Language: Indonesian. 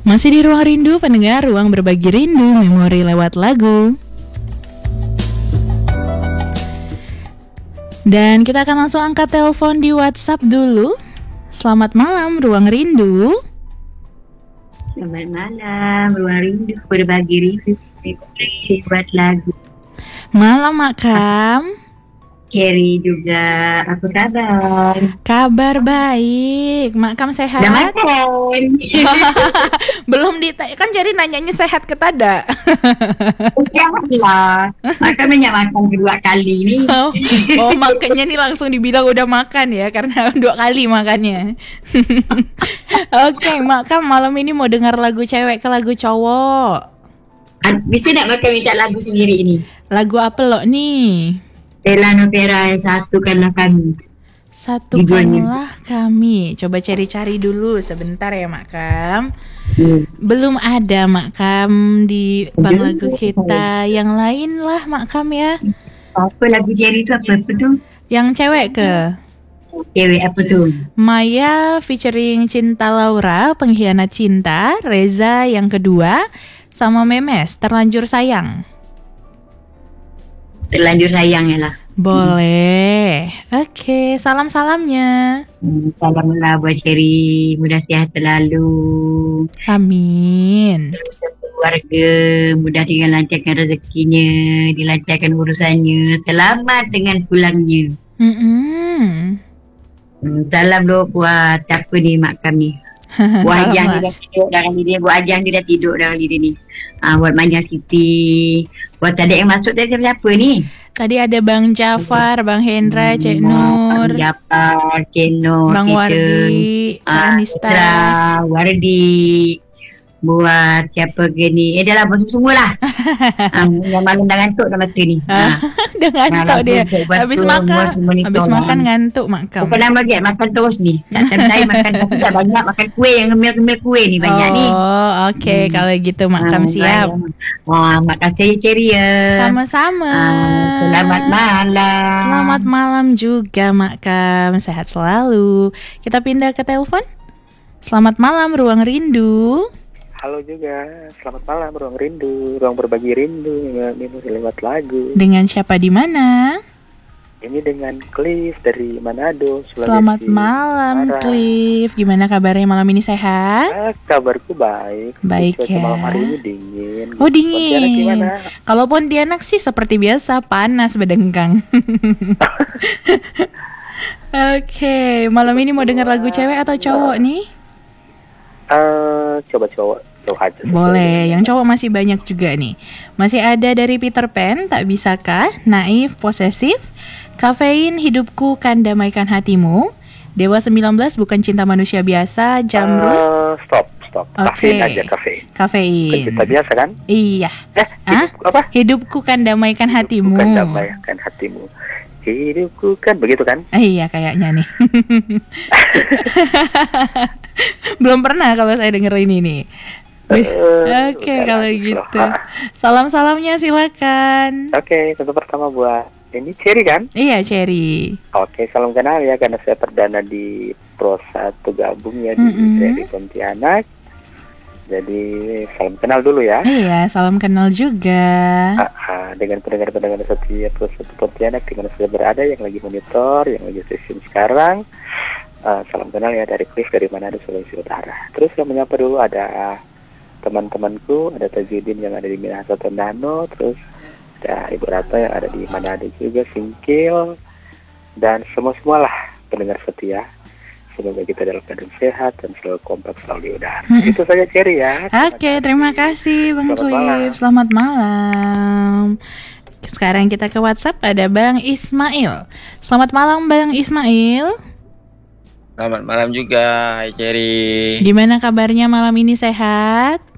Masih di Ruang Rindu, pendengar, ruang berbagi rindu, memori lewat lagu. Dan kita akan langsung angkat telepon di WhatsApp dulu. Selamat malam, Ruang Rindu. Selamat malam, Ruang Rindu, berbagi rindu, memori lewat lagu. Malam, Mak Kam. Cherry juga, apa kabar? Kabar baik, Mak Kam sehat? Udah makan? Belum kan jadi nanyanya sehat ke Tada. Janganlah, makan banyak makan kedua kali ni. Oh, makannya nih langsung dibilang udah makan ya, karena 2 kali makannya. Oke, Mak Kam malam ini mau dengar lagu cewek ke lagu cowok. Bisa tak makan minta lagu sendiri ini? Lagu apa lo nih? Ella Novera, satukanlah kami. Satukanlah kami. Coba cari-cari dulu sebentar ya, Mak Kam. Belum ada, Mak Kam, di bang lagu kita. Yang lain lah, Mak Kam ya. Apa lagu Cherry itu apa tu? Yang cewek ke? Cewek apa tu? Maya featuring Cinta Laura, Pengkhianat Cinta. Reza yang kedua, sama Memes, Terlanjur Sayang. Terlanjur sayang ya lah. Boleh. Oke, salam-salamnya. Salamlah buat Cherry, mudah sehat selalu. Amin. Keluarga, mudah dengan lancarkan rezekinya, dilancarkan urusannya. Selamat dengan pulangnya. Salam dulu buat siapa ni mak kami. Buat Ajang dia dah tidur dalam diri. Buat Ajang dia dah tidur dalam diri ni. Buat Manja Siti. Buat adik yang masuk tadi siapa ni? Tadi ada Bang Jafar, Bang Hendra, Cik Nur, Bang Jafar, Cik Nur, Bang Wardi, Anista, Wardi. Buat siapa ke ni? Dah lah, semua lah. Yang malam dah ngantuk dah mata ni. Dah ngantuk dia. Habis makan ngantuk Mak Kam. Bukan nama dia, makan terus ni. Tak saya makan tapi tak banyak. Makan kuih, yang gemil-gemil kuih ni banyak ni. Oh, okey. Kalau gitu Mak Kam siap. Makasih Cherry ya. Sama-sama. Selamat malam. Selamat malam juga Mak Kam. Sehat selalu. Kita pindah ke telepon. Selamat malam, Ruang Rindu. Halo juga, selamat malam Ruang Rindu, ruang berbagi rindu, memori lewat lagu. Dengan siapa di mana? Ini dengan Cliff dari Manado, Sulawesi. Selamat malam Cliff, gimana kabarnya malam ini, sehat? Kabarku baik. Baik ya. Malam hari ini dingin. Oh dingin. Kalau Pontianak sih seperti biasa, panas bedengkang. Oke, malam ini mau dengar lagu cewek atau cowok nih? Coba cowok aja. Boleh, yang cowok masih banyak juga nih. Masih ada dari Peter Pan, Tak Bisakah, Naif, Posesif, Kafein, Hidupku Kan Damaikan Hatimu, Dewa 19, Bukan Cinta Manusia Biasa, Jamrud. Stop. Okay. Kafein aja, Kafein. Kita biasa kan? Iya. Apa? Hidupku Kan Damaikan Hatimu. Kan damaikan hatimu. Hidupku kan, begitu kan? Iya kayaknya nih. Belum pernah kalau saya denger ini nih. Oke, kalau gitu. Salam-salamnya silakan. Oke, tentu pertama buat ini Cherry kan? Iya, Cherry. Oke, salam kenal ya, karena saya perdana di Pro 1 gabung ya di Cherry Pontianak. Jadi salam kenal dulu ya. Iya, salam kenal juga. Dengan pendengar-pendengar setia Pro 1 Pontianak di mana sudah berada, yang lagi monitor, yang lagi session sekarang. Salam kenal ya dari Cliff dari Manado, Sulawesi Utara. Terus yang menyapa dulu ada teman-temanku, ada Tajudin yang ada di Minahasa Tondano, terus ada Ibu Rata yang ada di Manado juga, Singkil, dan semua-semualah pendengar setia. Semoga kita dalam keadaan sehat dan selalu kompak, selalu di udara. Itu saja Cherry ya. Oke, terima kasih Bang Cliff. Selamat malam. Sekarang kita ke WhatsApp, ada Bang Ismail. Selamat malam Bang Ismail. Selamat malam juga, hai Cherry. Gimana kabarnya malam ini, sehat?